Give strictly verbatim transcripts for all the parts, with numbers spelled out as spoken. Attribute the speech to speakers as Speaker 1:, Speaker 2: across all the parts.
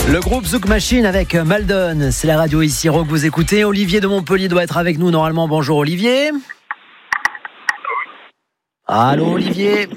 Speaker 1: Le groupe Zouk Machine avec Maldon, c'est la radio ici Rock, vous écoutez. Olivier de Montpellier doit être avec nous normalement. Bonjour Olivier. Allô Olivier.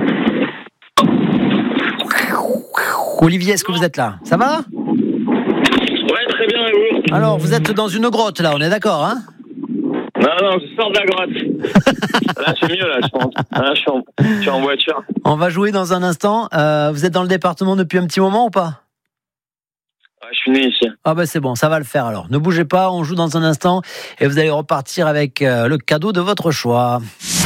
Speaker 1: Olivier, est-ce que vous êtes là? Ça va?
Speaker 2: Ouais, très bien, et vous?
Speaker 1: Alors, vous êtes dans une grotte là, on est d'accord, hein?
Speaker 2: Non, non, je sors de la grotte. Là, c'est mieux, là, je pense. Là, je suis en, je suis en voiture.
Speaker 1: On va jouer dans un instant. Euh, vous êtes dans le département depuis un petit moment ou pas?
Speaker 2: Ouais, je suis né ici.
Speaker 1: Ah ben c'est bon, ça va le faire alors. Ne bougez pas, on joue dans un instant et vous allez repartir avec euh, le cadeau de votre choix.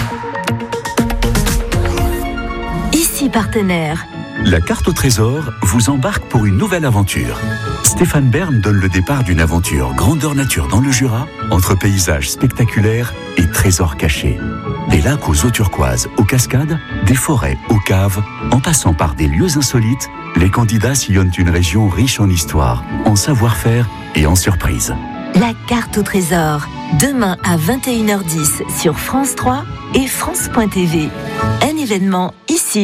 Speaker 3: Ici partenaire.
Speaker 4: La carte au trésor vous embarque pour une nouvelle aventure. Stéphane Bern donne le départ d'une aventure grandeur nature dans le Jura, entre paysages spectaculaires et trésors cachés. Des lacs aux eaux turquoises, aux cascades, des forêts aux caves, en passant par des lieux insolites, les candidats sillonnent une région riche en histoire, en savoir-faire et en surprises.
Speaker 3: La carte au trésor, demain à vingt et une heures dix sur France trois et France point T V. Un événement ici.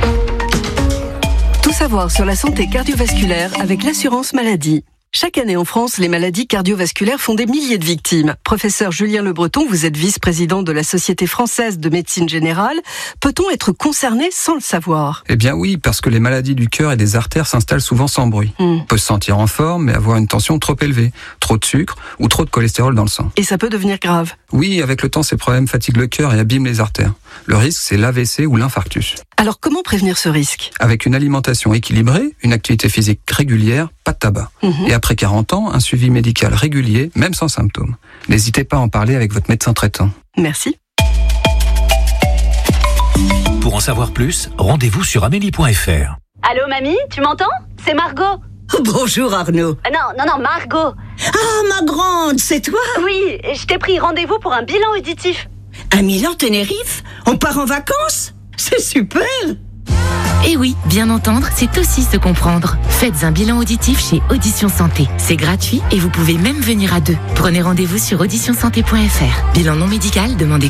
Speaker 5: Tout savoir sur la santé cardiovasculaire avec l'assurance maladie. Chaque année en France, les maladies cardiovasculaires font des milliers de victimes. Professeur Julien Le Breton, vous êtes vice-président de la Société française de médecine générale. Peut-on être concerné sans le savoir?
Speaker 6: Eh bien oui, parce que les maladies du cœur et des artères s'installent souvent sans bruit. Mm. On peut se sentir en forme, mais avoir une tension trop élevée, trop de sucre ou trop de cholestérol dans le sang.
Speaker 5: Et ça peut devenir grave?
Speaker 6: Oui, avec le temps, ces problèmes fatiguent le cœur et abîment les artères. Le risque, c'est l'A V C ou l'infarctus.
Speaker 5: Alors comment prévenir ce risque?
Speaker 6: Avec une alimentation équilibrée, une activité physique régulière, pas de tabac. Mm-hmm. Et après quarante ans, un suivi médical régulier, même sans symptômes. N'hésitez pas à en parler avec votre médecin traitant.
Speaker 5: Merci.
Speaker 7: Pour en savoir plus, rendez-vous sur amélie point f r.
Speaker 8: Allô mamie, tu m'entends? C'est Margot.
Speaker 9: Bonjour Arnaud.
Speaker 8: Euh, non, non, non, Margot.
Speaker 9: Ah, ma grande, c'est toi?
Speaker 8: Oui, je t'ai pris rendez-vous pour un bilan auditif.
Speaker 9: À Milan-Tenerife? On part en vacances? C'est super!
Speaker 10: Et oui, bien entendre, c'est aussi se comprendre. Faites un bilan auditif chez Audition Santé. C'est gratuit et vous pouvez même venir à deux. Prenez rendez-vous sur audition santé point f r. Bilan non médical, demandez